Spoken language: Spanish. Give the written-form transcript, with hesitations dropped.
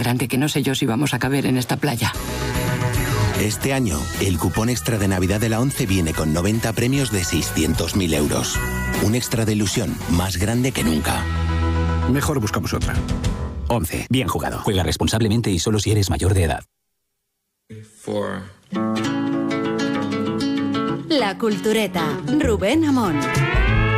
grande que no sé yo si vamos a caber en esta playa. Este año, el cupón extra de Navidad de la 11 viene con 90 premios de 600.000 euros. Un extra de ilusión más grande que nunca. Mejor buscamos otra. 11. Bien jugado. Juega responsablemente y solo si eres mayor de edad. La Cultureta. Rubén Amón.